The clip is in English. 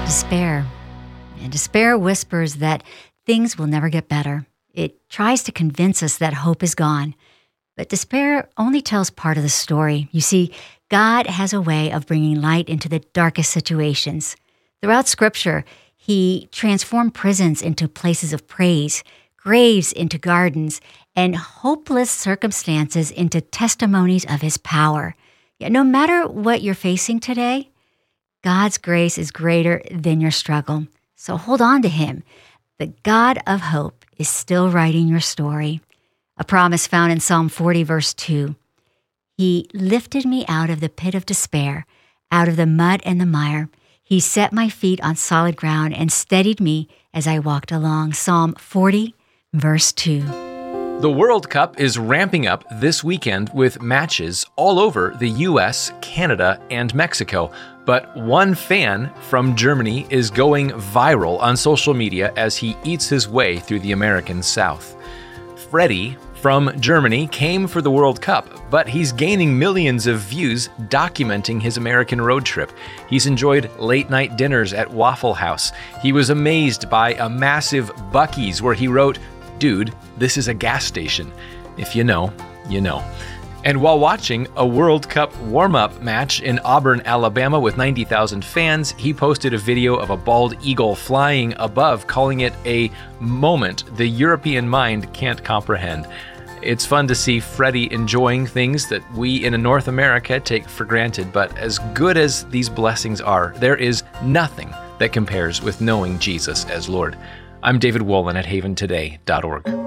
despair. And despair whispers that things will never get better. It tries to convince us that hope is gone. But despair only tells part of the story. You see, God has a way of bringing light into the darkest situations. Throughout Scripture, He transformed prisons into places of praise, graves into gardens, and hopeless circumstances into testimonies of His power. Yet no matter what you're facing today, God's grace is greater than your struggle. So hold on to Him. The God of hope is still writing your story. A promise found in Psalm 40, verse 2. He lifted me out of the pit of despair, out of the mud and the mire. He set my feet on solid ground and steadied me as I walked along. Psalm 40, verse 2. The World Cup is ramping up this weekend with matches all over the US, Canada, and Mexico. But one fan from Germany is going viral on social media as he eats his way through the American South. Freddie from Germany came for the World Cup, but he's gaining millions of views documenting his American road trip. He's enjoyed late-night dinners at Waffle House. He was amazed by a massive Buc-ee's where he wrote, "Dude, this is a gas station. If you know, you know." And while watching a World Cup warm-up match in Auburn, Alabama with 90,000 fans, he posted a video of a bald eagle flying above, calling it a moment the European mind can't comprehend. It's fun to see Freddie enjoying things that we in North America take for granted, but as good as these blessings are, there is nothing that compares with knowing Jesus as Lord. I'm David Wolin at haventoday.org.